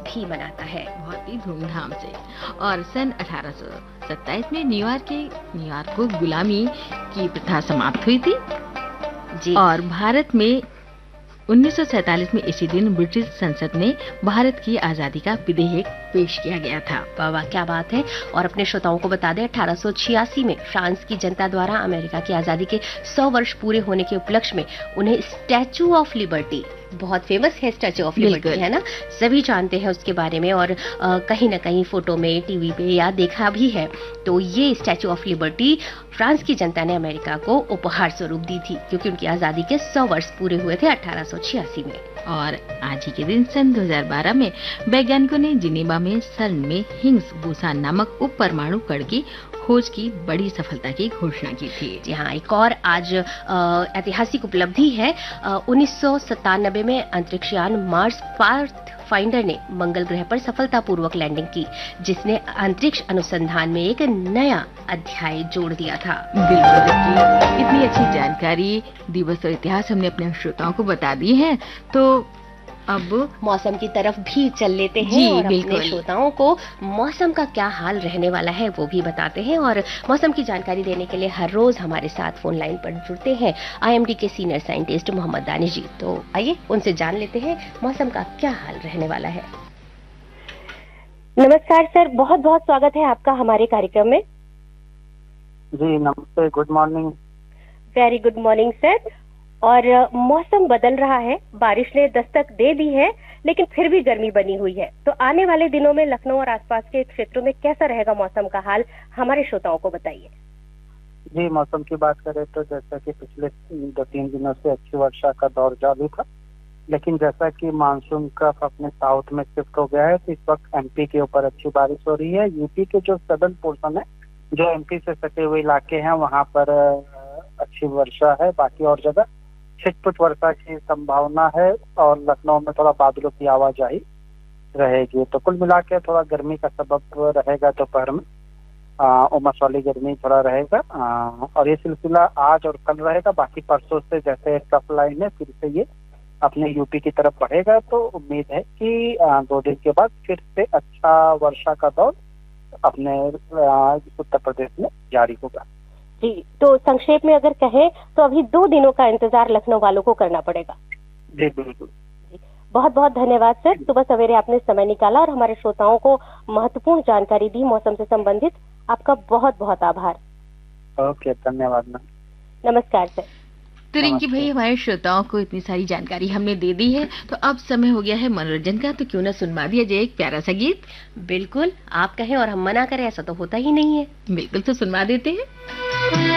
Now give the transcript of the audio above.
भी मनाता है, बहुत ही धूमधाम से। और सन 1827 में न्यूयॉर्क को गुलामी की प्रथा समाप्त हुई थी जी। और भारत में 1947 में इसी दिन ब्रिटिश संसद में भारत की आजादी का विधेयक पेश किया गया था। वाह, क्या बात है। और अपने श्रोताओं को बता दें, 1886 में फ्रांस की जनता द्वारा अमेरिका की आजादी के 100 वर्ष पूरे होने के उपलक्ष्य में उन्हें स्टैचू ऑफ लिबर्टी, बहुत फेमस है स्टैचू ऑफ लिबर्टी, है ना, सभी जानते हैं उसके बारे में और कहीं ना कहीं फोटो में, टीवी पे या देखा भी है। तो ये स्टैचू ऑफ लिबर्टी फ्रांस की जनता ने अमेरिका को उपहार स्वरूप दी थी क्योंकि उनकी आजादी के 100 वर्ष पूरे हुए थे 1886 में। और आज ही के दिन सन 2012 में वैज्ञानिकों ने जिनेवा में सर्न में हिग्स बोसान नामक उप परमाणु कण की खोज की बड़ी सफलता की घोषणा की थी। जी हाँ, एक और आज ऐतिहासिक उपलब्धि है। 1997 में अंतरिक्षयान मार्स पाथफाइंडर ने मंगल ग्रह पर सफलतापूर्वक लैंडिंग की, जिसने अंतरिक्ष अनुसंधान में एक नया अध्याय जोड़ दिया था। बिल्कुल, इतनी अच्छी जानकारी, दिवस और इतिहास हमने अपने श्रोताओं को बता दी है, तो अब मौसम की तरफ भी चल लेते हैं और अपने श्रोताओं को मौसम का क्या हाल रहने वाला है वो भी बताते हैं। और मौसम की जानकारी देने के लिए हर रोज हमारे साथ फोन लाइन पर जुड़ते हैं IMD के सीनियर साइंटिस्ट मोहम्मद दानिश जी। तो आइए उनसे जान लेते हैं मौसम का क्या हाल रहने वाला है। नमस्कार सर, बहुत बहुत स्वागत है आपका हमारे कार्यक्रम में। जी नमस्ते, good morning. Very good morning sir. और मौसम बदल रहा है, बारिश ने दस्तक दे दी है लेकिन फिर भी गर्मी बनी हुई है, तो आने वाले दिनों में लखनऊ और आसपास के क्षेत्रों में कैसा रहेगा मौसम का हाल, हमारे श्रोताओं को बताइए। जी, मौसम की बात करें तो जैसा कि पिछले 2-3 दिनों से अच्छी वर्षा का दौर जारी था, लेकिन जैसा कि मानसून का अपने साउथ में शिफ्ट हो गया है तो इस वक्त MP के ऊपर अच्छी बारिश हो रही है। यूपी के जो सदर्न पोर्शन है, जो MP से सटे हुए इलाके हैं, वहाँ पर अच्छी वर्षा है। बाकी और जगह छिटपुट वर्षा की संभावना है और लखनऊ में थोड़ा बादलों की आवाजाही रहेगी। तो कुल मिला के थोड़ा गर्मी का सबब रहेगा दोपहर में, उमस वाली गर्मी थोड़ा रहेगा और ये सिलसिला आज और कल रहेगा। बाकी परसों से जैसे टफ लाइन है, फिर से ये अपने यूपी की तरफ बढ़ेगा, तो उम्मीद है कि 2 दिन के बाद फिर से अच्छा वर्षा का दौर अपने उत्तर प्रदेश में जारी होगा। जी, तो संक्षेप में अगर कहें तो अभी 2 दिनों का इंतजार लखनऊ वालों को करना पड़ेगा। जी बिल्कुल। बहुत बहुत धन्यवाद सर, सुबह सवेरे आपने समय निकाला और हमारे श्रोताओं को महत्वपूर्ण जानकारी दी मौसम से संबंधित। आपका बहुत बहुत आभार। ओके, धन्यवाद मैम। नमस्कार सर। तो रिंकी भाई, हमारे श्रोताओं को इतनी सारी जानकारी हमने दे दी है, तो अब समय हो गया है मनोरंजन का, तो क्यों ना सुनवा दिया जाए एक प्यारा सा गीत। बिल्कुल, आप कहें और हम मना करें ऐसा तो होता ही नहीं है। बिल्कुल, तो सुनवा देते हैं।